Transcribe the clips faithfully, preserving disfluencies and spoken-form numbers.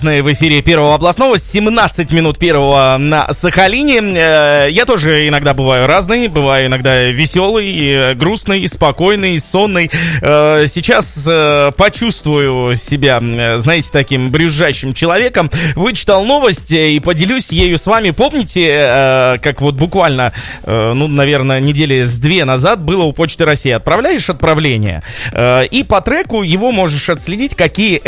В эфире Первого областного, семнадцать минут первого на Сахалине. Я тоже иногда бываю разный, бываю иногда веселый, грустный, спокойный, сонный. Сейчас почувствую себя, знаете, таким брюзжащим человеком. Вычитал новость и поделюсь ею с вами. Помните, как вот буквально, ну, наверное, недели с две назад было у Почты России. Отправляешь отправление, и по треку его можешь отследить, какие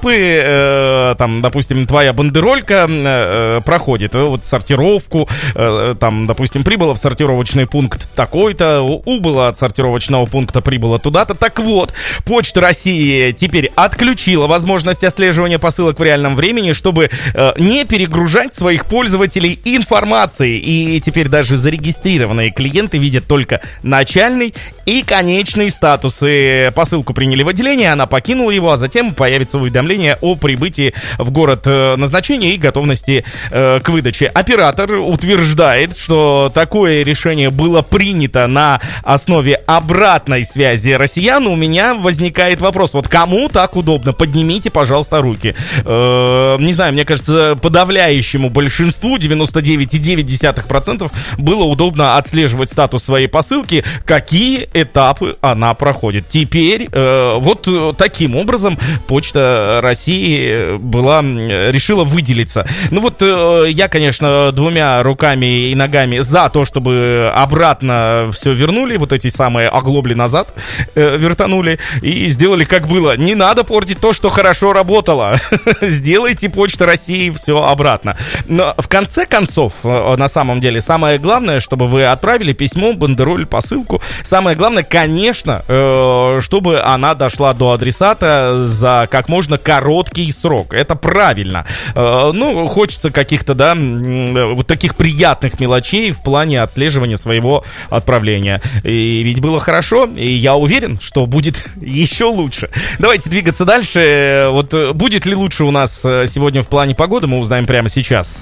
этапы там, допустим, твоя бандеролька э, проходит, вот сортировку, э, там, допустим, прибыла в сортировочный пункт такой-то, убыла от сортировочного пункта, прибыла туда-то. Так вот, Почта России теперь отключила возможность отслеживания посылок в реальном времени, чтобы э, не перегружать своих пользователей информацией. И теперь даже зарегистрированные клиенты видят только начальный и конечный статусы. Посылку приняли в отделение, она покинула его, а затем появится уведомление о прибытии в город назначения и готовности э, к выдаче. Оператор утверждает, что такое решение было принято на основе обратной связи россиян. У меня возникает вопрос, вот кому так удобно? Поднимите, пожалуйста, руки. Э, не знаю, мне кажется, подавляющему большинству, девяносто девять целых девять десятых процента, было удобно отслеживать статус своей посылки, какие этапы она проходит. Теперь э, вот таким образом Почта России была решила выделиться. Ну вот э, я, конечно, двумя руками и ногами за то, чтобы обратно все вернули, вот эти самые оглобли назад э, вертанули и сделали как было. Не надо портить то, что хорошо работало. Сделайте, Почта России, все обратно. Но в конце концов, э, на самом деле, самое главное, чтобы вы отправили письмо, бандероль, посылку. Самое главное, конечно, э, чтобы она дошла до адресата за как можно короткий срок. Это правильно. Ну, хочется каких-то, да, вот таких приятных мелочей в плане отслеживания своего отправления. И ведь было хорошо, и я уверен, что будет еще лучше. Давайте двигаться дальше. Вот будет ли лучше у нас сегодня в плане погоды, мы узнаем прямо сейчас.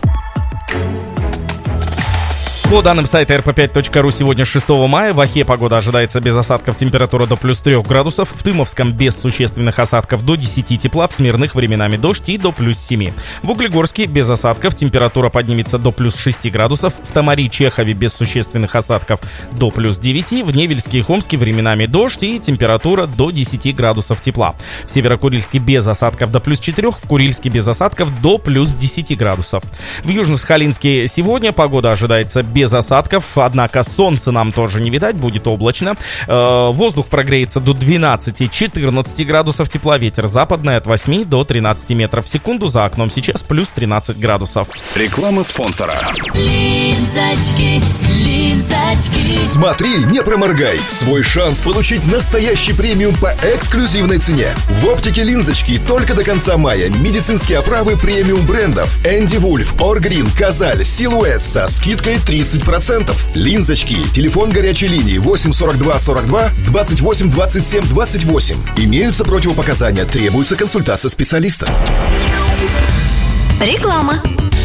По данным сайта эр пэ пять точка ру, сегодня шестого мая в Охе погода ожидается без осадков, температура до плюс трех градусов, в Тымовском без существенных осадков до десяти тепла, в Смирных временами дождь и до плюс семи. В Углегорске без осадков, температура поднимется до плюс шести градусов, в Тамари, Чехове без существенных осадков до плюс девяти, в Невельске и Хомске временами дождь и температура до десяти градусов тепла. В Северокурильске без осадков до плюс четырех, в Курильске без осадков до плюс десяти градусов. В Южно-Сахалинске сегодня погода ожидается без без осадков, однако солнца нам тоже не видать, будет облачно. Э, воздух прогреется до двенадцати-четырнадцати градусов тепла, ветер западный от восьми до тринадцати метров в секунду, за окном сейчас плюс тринадцать градусов. Реклама спонсора. Линзочки, линзочки. Смотри, не проморгай. Свой шанс получить настоящий премиум по эксклюзивной цене. В оптике Линзочки только до конца мая медицинские оправы премиум брендов Энди Вульф, Оргрин, Казаль, Силуэт со скидкой тридцать процентов. Линзочки. Телефон горячей линии восемь сорок два сорок два двадцать восемь двадцать семь двадцать восемь. Имеются противопоказания. Требуется консультация специалиста. Реклама.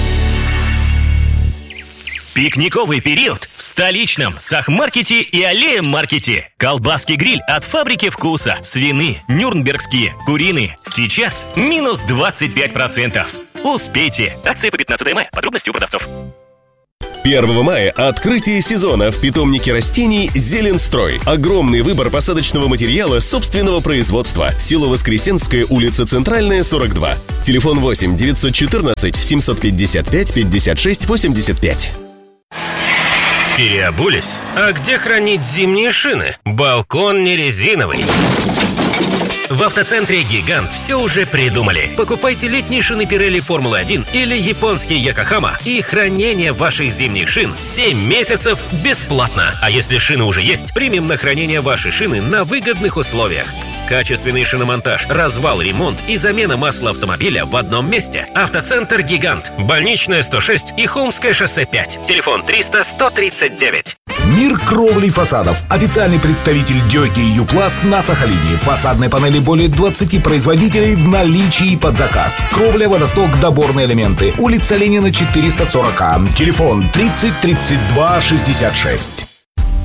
Пикниковый период в столичном Сахмаркете и Аллея-маркете. Колбаски гриль от фабрики вкуса. Свины, нюрнбергские, куриные. Сейчас минус двадцать пять процентов. Успейте. Акция по пятнадцатого мая. Подробности у продавцов. первого мая открытие сезона в питомнике растений «Зеленстрой». Огромный выбор посадочного материала собственного производства. Село Воскресенское, улица Центральная, сорок два. Телефон восемь девятьсот четырнадцать семьсот пятьдесят пять пятьдесят шесть восемьдесят пять. Переобулись? А где хранить зимние шины? Балкон не резиновый. В автоцентре «Гигант» все уже придумали. Покупайте летние шины Pirelli Формулы один или японские Йокохама, и хранение ваших зимних шин семь месяцев бесплатно. А если шины уже есть, примем на хранение ваши шины на выгодных условиях. Качественный шиномонтаж, развал, ремонт и замена масла автомобиля в одном месте. Автоцентр «Гигант». Больничная сто шесть и Холмское шоссе пять. Телефон триста сто тридцать девять. Мир кровли фасадов. Официальный представитель Дёки и Юпласт на Сахалине. Фасадные панели более двадцати производителей в наличии под заказ. Кровля, водосток, доборные элементы. Улица Ленина, четыреста сорок А. Телефон тридцать тридцать два шестьдесят шесть.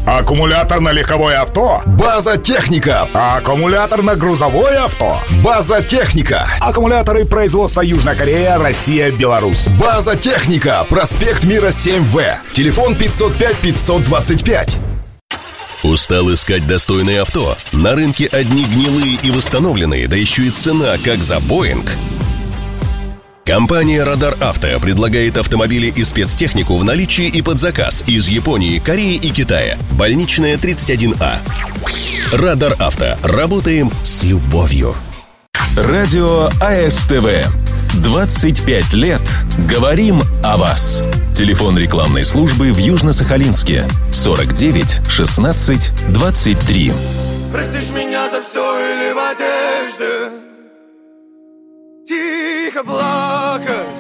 Аккумулятор на легковое авто? База Техника. А аккумулятор на грузовое авто? База Техника. Аккумуляторы производства Южная Корея, Россия, Беларусь. База Техника. Проспект Мира семь В. Телефон пятьсот пять пятьсот двадцать пять. Устал искать достойное авто? На рынке одни гнилые и восстановленные, да еще и цена, как за Боинг. Компания «Радар Авто» предлагает автомобили и спецтехнику в наличии и под заказ из Японии, Кореи и Китая. Больничная тридцать один А. «Радар Авто». Работаем с любовью. Радио АСТВ. двадцать пять лет. Говорим о вас. Телефон рекламной службы в Южно-Сахалинске. сорок девять шестнадцать двадцать три. Простишь меня за все или в одежде тихо плакать,